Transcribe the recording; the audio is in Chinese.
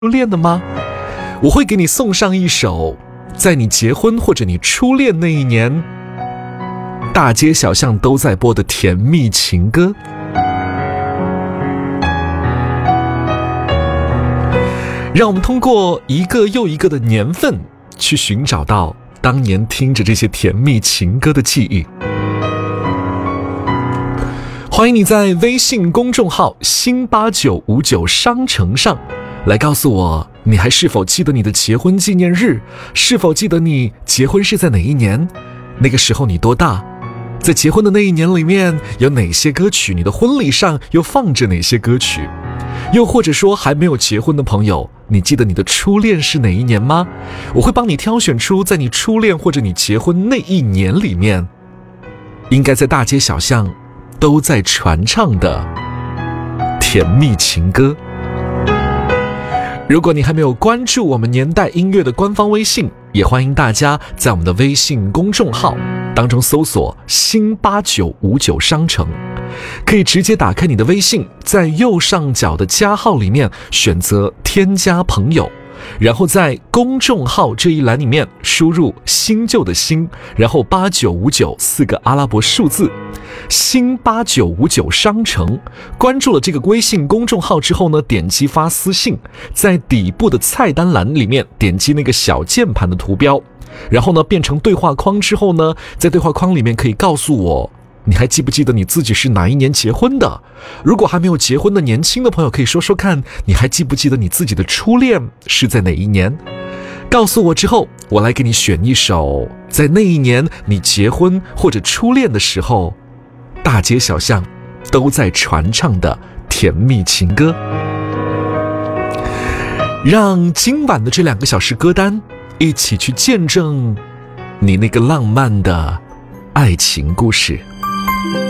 初恋的吗？我会给你送上一首在你结婚或者你初恋那一年大街小巷都在播的甜蜜情歌。让我们通过一个又一个的年份去寻找到当年听着这些甜蜜情歌的记忆。欢迎你在微信公众号新8959商城上来告诉我，你还是否记得你的结婚纪念日？是否记得你结婚是在哪一年？那个时候你多大？在结婚的那一年里面有哪些歌曲？你的婚礼上又放着哪些歌曲？又或者说还没有结婚的朋友，你记得你的初恋是哪一年吗？我会帮你挑选出在你初恋或者你结婚那一年里面应该在大街小巷都在传唱的甜蜜情歌。如果你还没有关注我们年代音乐的官方微信，也欢迎大家在我们的微信公众号当中搜索新8959商城，可以直接打开你的微信，在右上角的加号里面选择添加朋友，然后在公众号这一栏里面输入新旧的新，然后8959四个阿拉伯数字，新8959商城。关注了这个微信公众号之后呢，点击发私信，在底部的菜单栏里面点击那个小键盘的图标，然后呢变成对话框之后呢，在对话框里面可以告诉我你还记不记得你自己是哪一年结婚的。如果还没有结婚的年轻的朋友，可以说说看你还记不记得你自己的初恋是在哪一年。告诉我之后，我来给你选一首在那一年你结婚或者初恋的时候大街小巷都在传唱的甜蜜情歌。让今晚的这2个小时歌单一起去见证你那个浪漫的爱情故事。